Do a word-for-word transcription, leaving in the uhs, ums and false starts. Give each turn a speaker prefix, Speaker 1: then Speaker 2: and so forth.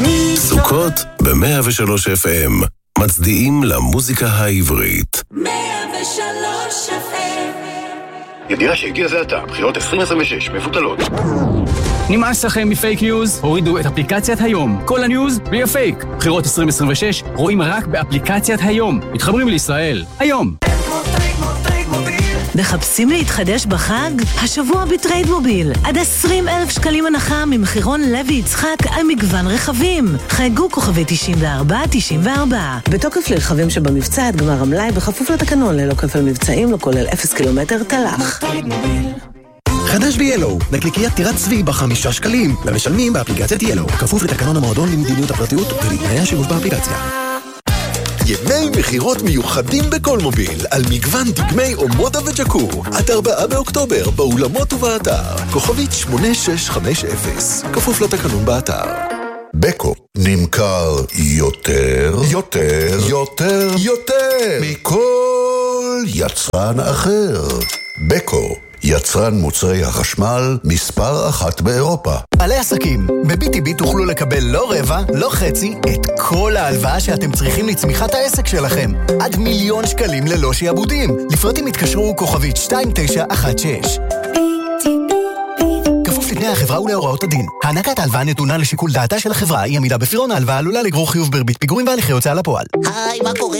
Speaker 1: סוכות ב-מאה ושלוש אף אם. מצדיעים למוזיקה העברית.
Speaker 2: מאה ושלוש אף אם.
Speaker 3: ידיעה שהגיע זה עתה, בחירות עשרים עשרים ושש מבוטלות.
Speaker 4: נמאס לכם מפייק ניוז? הורידו את אפליקציית היום. כל הניוז בלי הפייק. בחירות עשרים עשרים ושש רואים רק באפליקציית היום. מתחברים לישראל. היום.
Speaker 5: מחפשים להתחדש בחג? השבוע בטרייד מוביל. עד עשרים אלף שקלים הנחה ממחירון לוי יצחק על מגוון רכבים. חייגו כוכבי תשעים וארבע תשעים וארבע. בתוקף לרכבים שבמבצע עד גמר המלאי בכפוף לתקנון ללא כפל מבצעים, לא כולל אפס קילומטר תלך.
Speaker 6: חדש ב-ילו, נקליקיית טירת צבי בחמישה שקלים, ומשלמים באפליקציית ילו, כפוף לתקנון המועדון למדיניות הפרטיות ולתנאי השימוש באפליקציה.
Speaker 7: ימי מחירות מיוחדים בכל מוביל על מגוון דגמי אומודה וג'קור עד ארבעה באוקטובר באולמות ובאתר כוכבית שמונה שש חמש אפס כפוף לתקנון באתר.
Speaker 8: בקו נמכר יותר יותר יותר יותר מכל יצרן אחר. בקו יצרן מוצרי החשמל מספר אחת באירופה.
Speaker 9: בעלי עסקים, ב-בי טי בי תוכלו לקבל לא רבע, לא חצי, את כל ההלוואה שאתם צריכים לצמיחת העסק שלכם. עד מיליון שקלים ללא שיעבודים. לפרטים התקשרו כוכבית שתיים תשע אחת שש. כפוף לתנאי החברה ולהוראות הדין. הענקת ההלוואה נתונה לשיקול דעתה של החברה. אי עמידה בפירעון ההלוואה עלולה לגרור חיוב בריבית פיגורים והליכי הוצאה לפועל.
Speaker 10: היי, מה קורה?